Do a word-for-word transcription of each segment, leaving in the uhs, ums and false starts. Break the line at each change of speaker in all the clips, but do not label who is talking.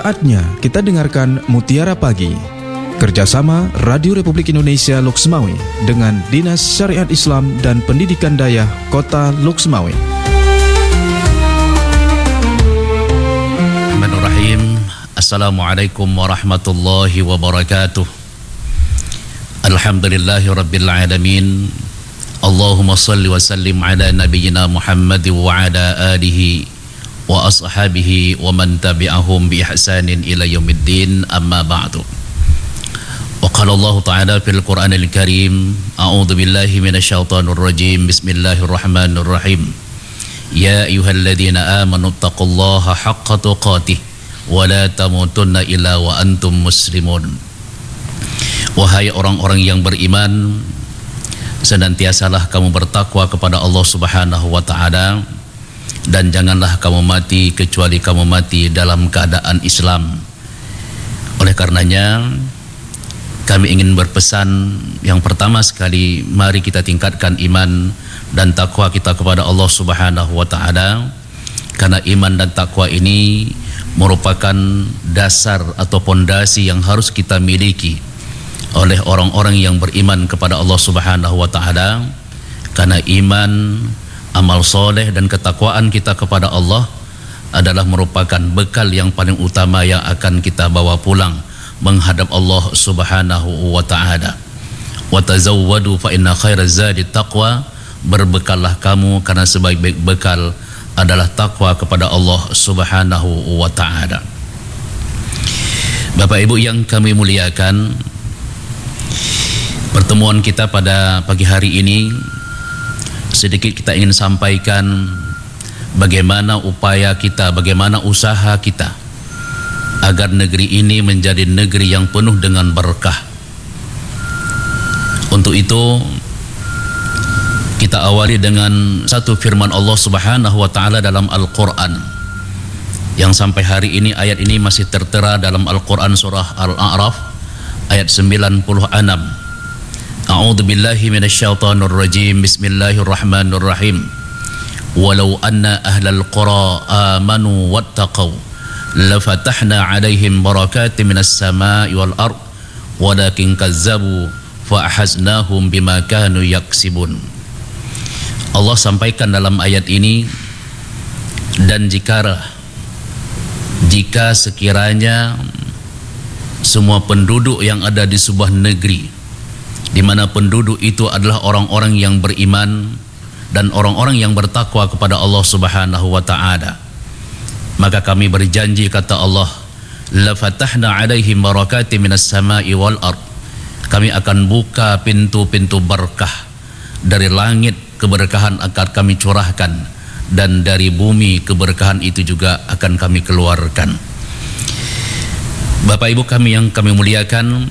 Saatnya kita dengarkan Mutiara Pagi, kerjasama Radio Republik Indonesia Loksmawe dengan Dinas Syariat Islam dan Pendidikan Dayah Kota Loksmawe.
Bismillahirrahmanirrahim. Assalamualaikum warahmatullahi wabarakatuh. Alhamdulillahi rabbil alamin. Allahumma salli wa sallim ala nabiyyina Muhammad wa ala alihi wa ashabihi wa man tabi'ahum bi ihsanin ila yaumiddin, amma ba'du. Wa qala Allah ta'ala fil Qur'anil Karim, a'udzu billahi minasyaitonir rajim, bismillahirrahmanirrahim. Ya ayyuhalladzina amanu taqullaha haqqa tuqatih wa la tamutunna illa wa antum muslimun. Wahai orang-orang yang beriman, senantiasalah kamu bertakwa kepada Allah Subhanahu wa ta'ala, dan janganlah kamu mati kecuali kamu mati dalam keadaan Islam. Oleh karenanya kami ingin berpesan, yang pertama sekali, mari kita tingkatkan iman dan takwa kita kepada Allah Subhanahu wa ta'ala, karena iman dan takwa ini merupakan dasar atau pondasi yang harus kita miliki oleh orang-orang yang beriman kepada Allah Subhanahu wa ta'ala. Karena iman, amal soleh dan ketakwaan kita kepada Allah adalah merupakan bekal yang paling utama yang akan kita bawa pulang menghadap Allah Subhanahu wa ta'ala. Wa tazawwadu fa inna khairaz zadi taqwa. Berbekallah kamu karena sebaik-baik bekal adalah takwa kepada Allah Subhanahu wa ta'ala. Bapak Ibu yang kami muliakan, pertemuan kita pada pagi hari ini sedikit kita ingin sampaikan bagaimana upaya kita, bagaimana usaha kita agar negeri ini menjadi negeri yang penuh dengan berkah. Untuk itu kita awali dengan satu firman Allah Subhanahu wa ta'ala dalam Al-Quran, yang sampai hari ini ayat ini masih tertera dalam Al-Quran surah Al-A'raf ayat sembilan puluh enam. A'udzu billahi minasyaitonir rajim. Bismillahirrahmanirrahim. Walau anna ahlal qura amanu wattaqau lafatahna 'alaihim barakatin minas sama'i wal ard walakin kazzabu fa ahaznahum bima kanu yaksibun. Allah sampaikan dalam ayat ini, dan jika jika sekiranya semua penduduk yang ada di sebuah negeri di mana penduduk itu adalah orang-orang yang beriman dan orang-orang yang bertakwa kepada Allah Subhanahu wa ta'ala, maka kami berjanji, kata Allah, la fatahna 'alaihim barakatin minas sama'i wal ard. Kami akan buka pintu-pintu berkah dari langit, keberkahan akan kami curahkan, dan dari bumi keberkahan itu juga akan kami keluarkan. Bapak Ibu kami yang kami muliakan,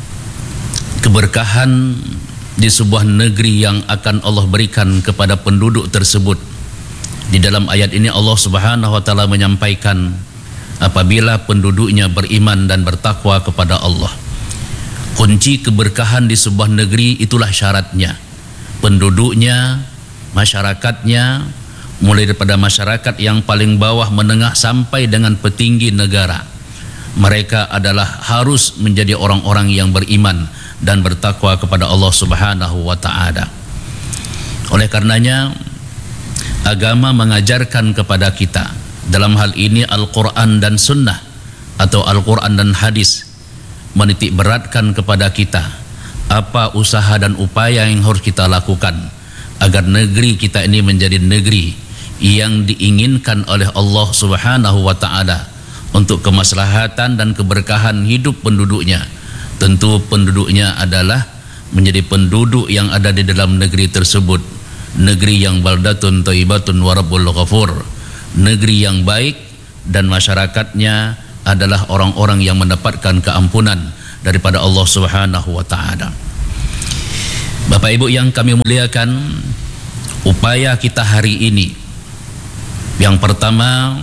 keberkahan di sebuah negeri yang akan Allah berikan kepada penduduk tersebut. Di dalam ayat ini Allah Subhanahu wa ta'ala menyampaikan, apabila penduduknya beriman dan bertakwa kepada Allah. Kunci keberkahan di sebuah negeri itulah syaratnya. Penduduknya, masyarakatnya, mulai daripada masyarakat yang paling bawah, menengah, sampai dengan petinggi negara, mereka adalah harus menjadi orang-orang yang beriman dan bertakwa kepada Allah Subhanahu wa ta'ala. Oleh karenanya agama mengajarkan kepada kita, dalam hal ini Al-Quran dan Sunnah atau Al-Quran dan Hadis, menitik beratkan kepada kita apa usaha dan upaya yang harus kita lakukan agar negeri kita ini menjadi negeri yang diinginkan oleh Allah Subhanahu wa ta'ala untuk kemaslahatan dan keberkahan hidup penduduknya. Tentu penduduknya adalah menjadi penduduk yang ada di dalam negeri tersebut, negeri yang baldatun thayyibatun wa rabbul ghafur, negeri yang baik dan masyarakatnya adalah orang-orang yang mendapatkan keampunan daripada Allah Subhanahu wa ta'ala. Bapak Ibu yang kami muliakan, upaya kita hari ini yang pertama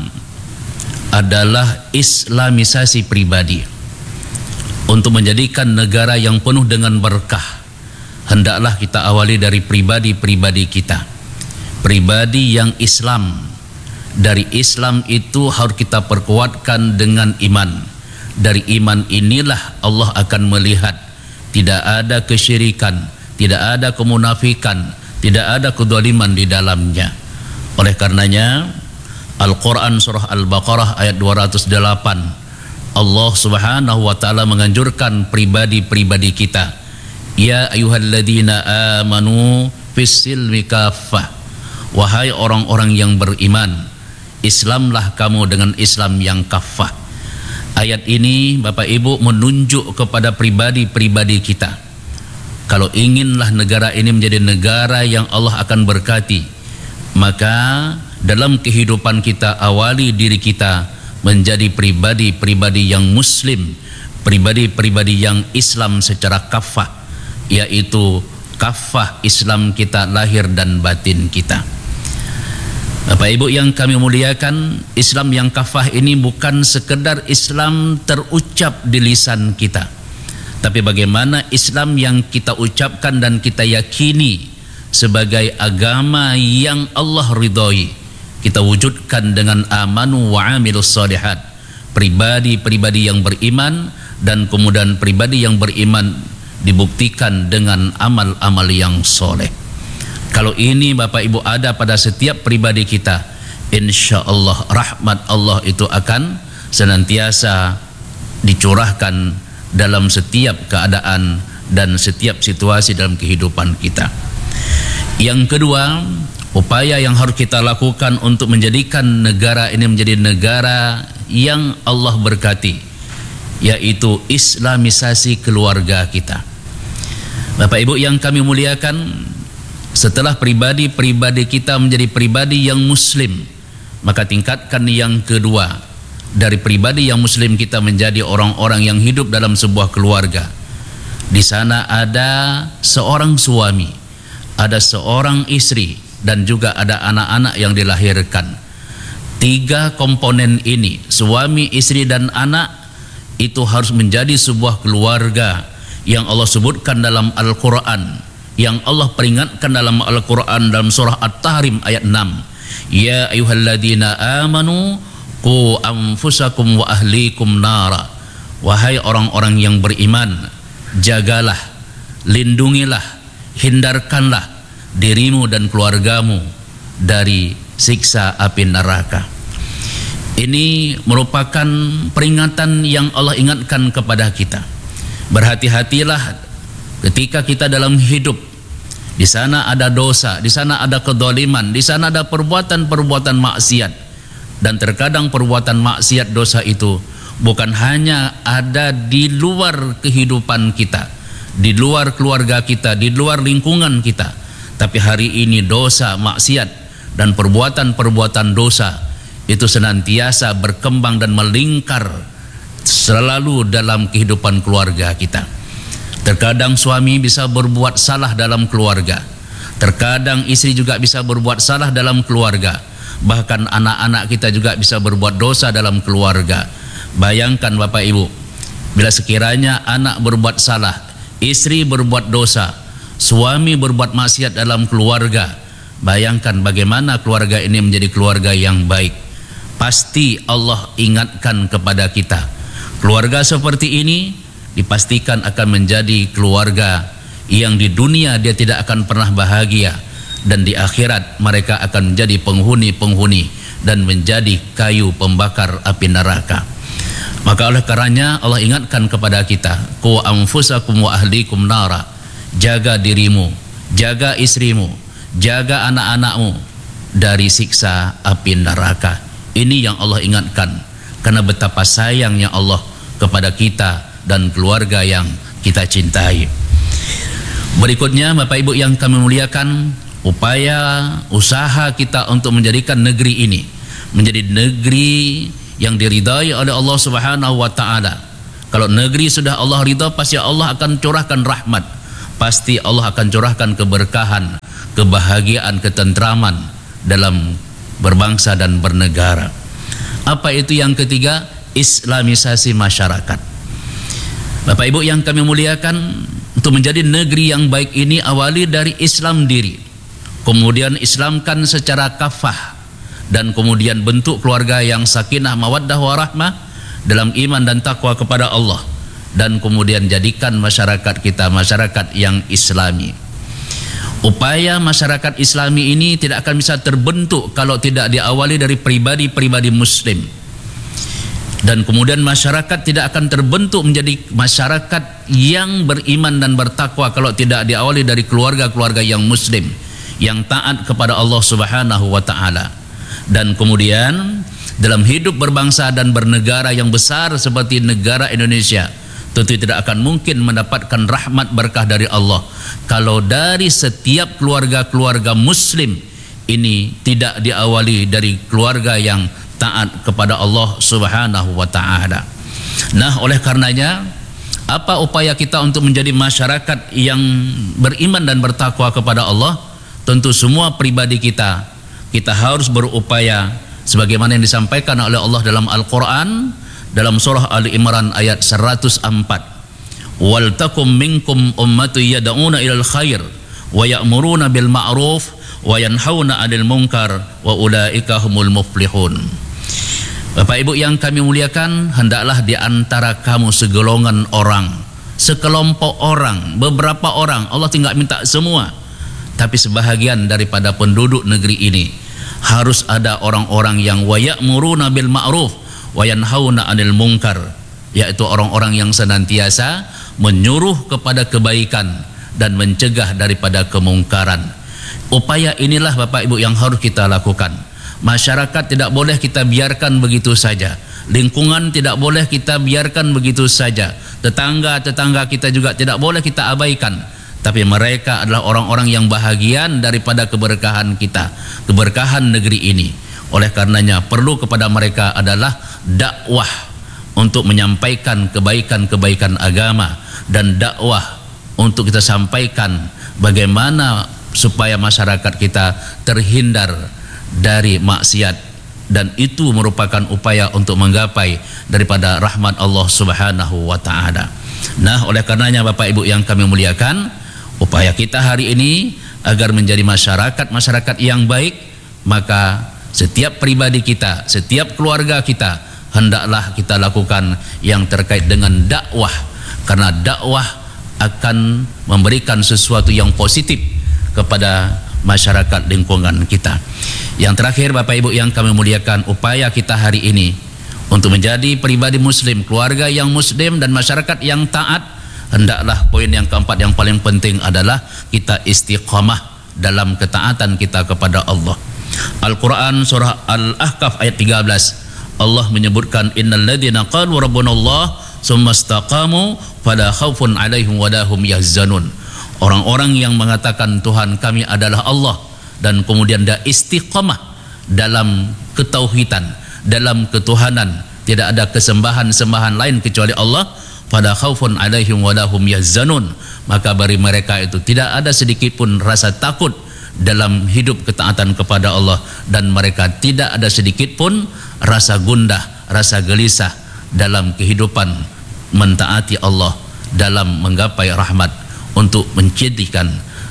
adalah islamisasi pribadi. Untuk menjadikan negara yang penuh dengan berkah, hendaklah kita awali dari pribadi-pribadi kita. Pribadi yang Islam, Dari Islam itu harus kita perkuatkan dengan iman. Dari iman inilah Allah akan melihat tidak ada kesyirikan, tidak ada kemunafikan, tidak ada kezaliman di dalamnya. Oleh karenanya Al-Quran surah Al-Baqarah ayat dua ratus delapan, Allah subhanahu wa ta'ala menganjurkan pribadi-pribadi kita, ya ayyuhalladzina amanu fis-silmi kaffah, wahai orang-orang yang beriman, Islamlah kamu dengan Islam yang kafah. Ayat ini Bapak Ibu menunjuk kepada pribadi-pribadi kita. Kalau inginlah negara ini menjadi negara yang Allah akan berkati, maka dalam kehidupan kita awali diri kita menjadi pribadi-pribadi yang muslim, pribadi-pribadi yang Islam secara kafah, yaitu kafah Islam kita lahir dan batin kita. Bapak Ibu yang kami muliakan, Islam yang kafah ini bukan sekedar Islam terucap di lisan kita, tapi bagaimana Islam yang kita ucapkan dan kita yakini sebagai agama yang Allah ridhoi, kita wujudkan dengan amanu wa amilus shalihat, pribadi-pribadi yang beriman, dan kemudian pribadi yang beriman dibuktikan dengan amal-amal yang soleh. Kalau ini Bapak Ibu ada pada setiap pribadi kita, insya Allah rahmat Allah itu akan senantiasa dicurahkan dalam setiap keadaan dan setiap situasi dalam kehidupan kita. Yang kedua, upaya yang harus kita lakukan untuk menjadikan negara ini menjadi negara yang Allah berkati, yaitu islamisasi keluarga kita. Bapak Ibu yang kami muliakan, setelah pribadi-pribadi kita menjadi pribadi yang muslim, maka tingkatkan yang kedua, dari pribadi yang muslim kita menjadi orang-orang yang hidup dalam sebuah keluarga. Di sana ada seorang suami, ada seorang istri, dan juga ada anak-anak yang dilahirkan. Tiga komponen ini, suami, istri, dan anak, itu harus menjadi sebuah keluarga yang Allah sebutkan dalam Al-Quran, yang Allah peringatkan dalam Al-Quran dalam surah At-Tahrim ayat enam. Ya ayyuhalladzina amanu qu anfusakum wa ahlikum nara. Wahai orang-orang yang beriman, jagalah, lindungilah, hindarkanlah dirimu dan keluargamu dari siksa api neraka. Ini merupakan peringatan yang Allah ingatkan kepada kita. Berhati-hatilah ketika kita dalam hidup, di sana ada dosa, di sana ada kezaliman, di sana ada perbuatan-perbuatan maksiat. Dan terkadang perbuatan maksiat dosa itu bukan hanya ada di luar kehidupan kita, di luar keluarga kita, di luar lingkungan kita, tapi hari ini dosa, maksiat, dan perbuatan-perbuatan dosa itu senantiasa berkembang dan melingkar selalu dalam kehidupan keluarga kita. Terkadang suami bisa berbuat salah dalam keluarga, terkadang istri juga bisa berbuat salah dalam keluarga, bahkan anak-anak kita juga bisa berbuat dosa dalam keluarga. Bayangkan Bapak Ibu, bila sekiranya anak berbuat salah, istri berbuat dosa, suami berbuat maksiat dalam keluarga, bayangkan bagaimana keluarga ini menjadi keluarga yang baik. Pasti Allah ingatkan kepada kita, keluarga seperti ini dipastikan akan menjadi keluarga yang di dunia dia tidak akan pernah bahagia, dan di akhirat mereka akan menjadi penghuni-penghuni dan menjadi kayu pembakar api neraka. Maka oleh karenanya Allah ingatkan kepada kita, qu anfusakum wa ahlikum nara, jaga dirimu, jaga istrimu, jaga anak-anakmu dari siksa api neraka. Ini yang Allah ingatkan, karena betapa sayangnya Allah kepada kita dan keluarga yang kita cintai. Berikutnya Bapak Ibu yang kami muliakan, upaya usaha kita untuk menjadikan negeri ini menjadi negeri yang diridai oleh Allah Subhanahu wa taala. Kalau negeri sudah Allah ridha, pasti Allah akan curahkan rahmat, pasti Allah akan curahkan keberkahan, kebahagiaan, ketentraman dalam berbangsa dan bernegara. Apa itu yang ketiga? Islamisasi masyarakat. Bapak Ibu yang kami muliakan, untuk menjadi negeri yang baik ini awali dari Islam diri, kemudian Islamkan secara kafah, dan kemudian bentuk keluarga yang sakinah mawaddah warahmah dalam iman dan takwa kepada Allah, dan kemudian jadikan masyarakat kita masyarakat yang islami. Upaya masyarakat islami ini tidak akan bisa terbentuk kalau tidak diawali dari pribadi-pribadi muslim, dan kemudian masyarakat tidak akan terbentuk menjadi masyarakat yang beriman dan bertakwa kalau tidak diawali dari keluarga-keluarga yang muslim yang taat kepada Allah Subhanahu wa taala. Dan kemudian dalam hidup berbangsa dan bernegara yang besar seperti negara Indonesia, tentu tidak akan mungkin mendapatkan rahmat berkah dari Allah kalau dari setiap keluarga-keluarga muslim ini tidak diawali dari keluarga yang taat kepada Allah Subhanahu wa taala. Nah, oleh karenanya apa upaya kita untuk menjadi masyarakat yang beriman dan bertakwa kepada Allah? Tentu semua pribadi kita kita harus berupaya sebagaimana yang disampaikan oleh Allah dalam Al-Qur'an dalam surah Ali Imran ayat seratus empat, wal takum minkum ummatu yad'una ilal khair wa ya'muruna bil ma'ruf wa yanhauna 'anil munkar wa ulaika humul muflihun. Bapak Ibu yang kami muliakan, hendaklah di antara kamu segolongan orang, sekelompok orang, beberapa orang, Allah tidak minta semua, tapi sebahagian daripada penduduk negeri ini harus ada orang-orang yang wa ya'muruna bil ma'ruf wa yanhauna 'anil munkar, yaitu orang-orang yang senantiasa menyuruh kepada kebaikan dan mencegah daripada kemungkaran. Upaya inilah Bapak Ibu yang harus kita lakukan. Masyarakat tidak boleh kita biarkan begitu saja, lingkungan tidak boleh kita biarkan begitu saja, tetangga-tetangga kita juga tidak boleh kita abaikan, tapi mereka adalah orang-orang yang bahagian daripada keberkahan kita, keberkahan negeri ini. Oleh karenanya perlu kepada mereka adalah dakwah untuk menyampaikan kebaikan-kebaikan agama, dan dakwah untuk kita sampaikan bagaimana supaya masyarakat kita terhindar dari maksiat, dan itu merupakan upaya untuk menggapai daripada rahmat Allah Subhanahu wa taala. Nah, oleh karenanya Bapak Ibu yang kami muliakan, upaya kita hari ini agar menjadi masyarakat-masyarakat yang baik, maka setiap pribadi kita, setiap keluarga kita, hendaklah kita lakukan yang terkait dengan dakwah, karena dakwah akan memberikan sesuatu yang positif kepada masyarakat lingkungan kita. Yang terakhir Bapak Ibu yang kami muliakan, upaya kita hari ini untuk menjadi pribadi muslim, keluarga yang muslim dan masyarakat yang taat, hendaklah poin yang keempat yang paling penting adalah kita istiqamah dalam ketaatan kita kepada Allah. Al-Quran surah Al-Ahqaf ayat tiga belas, Allah menyebutkan innal ladzina qalu rabbunallah tsumma istaqamu fala khaufun 'alaihim wa lahum yahzanun. Orang-orang yang mengatakan Tuhan kami adalah Allah, dan kemudian dia istiqamah dalam ketauhidan, dalam ketuhanan, tidak ada kesembahan-sembahan lain kecuali Allah, fala khaufun 'alaihim wa lahum yahzanun, maka bagi mereka itu tidak ada sedikit pun rasa takut dalam hidup ketaatan kepada Allah, dan mereka tidak ada sedikit pun rasa gundah, rasa gelisah dalam kehidupan mentaati Allah, dalam menggapai rahmat untuk menjadikan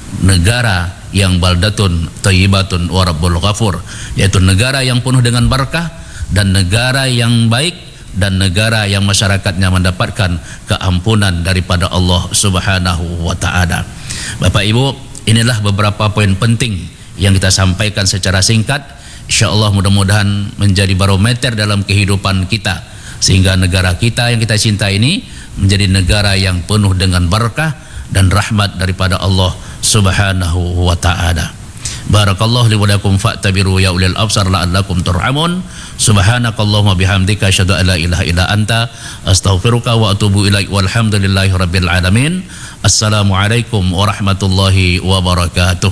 negara yang baldatun thayyibatun wa rabbul ghafur, yaitu negara yang penuh dengan berkah dan negara yang baik dan negara yang masyarakatnya mendapatkan keampunan daripada Allah Subhanahu wa taala. Bapak Ibu, inilah beberapa poin penting yang kita sampaikan secara singkat. InsyaAllah mudah-mudahan menjadi barometer dalam kehidupan kita, sehingga negara kita yang kita cinta ini menjadi negara yang penuh dengan berkah dan rahmat daripada Allah Subhanahu wa ta'ala. Barakallahu li wa lakum fa'tabiru ya ulil absar la'allakum turhamun. Subhanakallahumma bihamdika asyhadu an la ilaha illa anta astaghfiruka wa atubu ilaik, walhamdulillahi rabbil alamin. Assalamualaikum warahmatullahi wabarakatuh.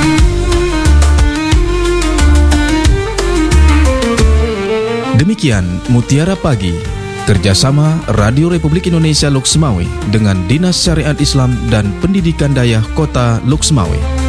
Demikian Mutiara Pagi, kerjasama Radio Republik Indonesia Loksmawe dengan Dinas Syariat Islam dan Pendidikan Dayah Kota Loksmawe.